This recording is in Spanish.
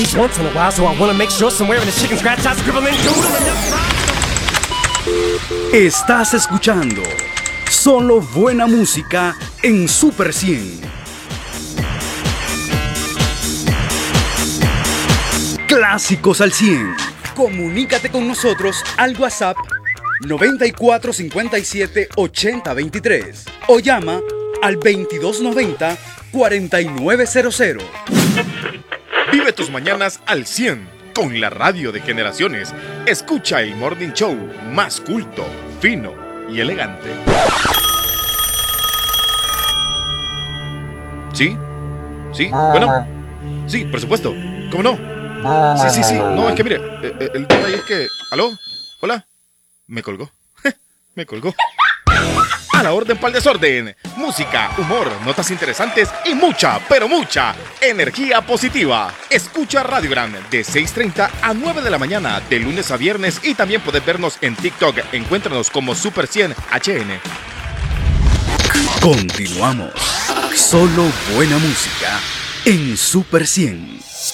Once in a while, so I want to make sure somewhere in the chicken scratch I scribble in doodle enough. Estás escuchando solo buena música en Super 100. Clásicos al 100. Comunícate con nosotros al WhatsApp 94 57 80 23 o llama al 2290 4900. Vive tus mañanas al 100 con la radio de generaciones. Escucha el Morning Show más culto, fino y elegante. ¿Sí? ¿Sí? Bueno. Sí, por supuesto. ¿Cómo no? Sí. No, es que mire, el tema ahí es que... ¿Aló? ¿Hola? Me colgó. Me colgó. A la orden pa'l desorden. Música, humor, notas interesantes y mucha, pero mucha energía positiva. Escucha Radio Gran de 6:30 a 9 de la mañana, de lunes a viernes, y también puedes vernos en TikTok. Encuéntranos como Super 100 HN. Continuamos. Solo buena música en Super 100.